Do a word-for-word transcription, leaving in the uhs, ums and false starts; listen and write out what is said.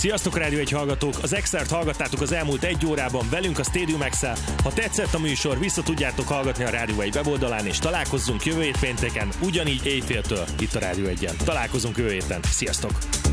Sziasztok Rádió egy hallgatók! Az Extert hallgattátok az elmúlt egy órában velünk a Stadium X-el. Ha tetszett a műsor, vissza tudjátok hallgatni a Rádió egy weboldalán, és találkozzunk jövő hét pénteken, ugyanígy éjféltől itt a Rádió egyen. Találkozunk jövő héten. Sziasztok!